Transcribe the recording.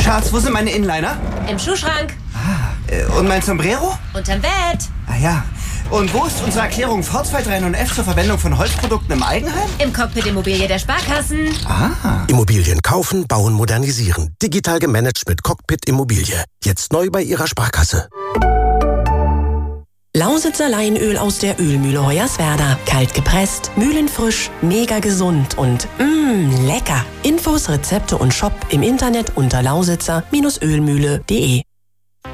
Schatz, wo sind meine Inliner? Im Schuhschrank. Und mein Sombrero? Unterm Bett. Ah ja. Und wo ist unsere Erklärung V239F zur Verwendung von Holzprodukten im Eigenheim? Im Cockpit Immobilie der Sparkassen. Immobilien kaufen, bauen, modernisieren. Digital gemanagt mit Cockpit Immobilie. Jetzt neu bei Ihrer Sparkasse. Lausitzer Leinöl aus der Ölmühle Hoyerswerda. Kalt gepresst, mühlenfrisch, mega gesund und lecker. Infos, Rezepte und Shop im Internet unter lausitzer-ölmühle.de.